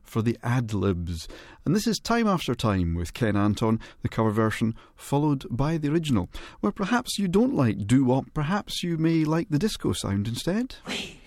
for the ad-libs. And this is Time After Time with Ken Anton, the cover version, followed by the original. Where perhaps you don't like doo-wop, perhaps you may like the disco sound instead. We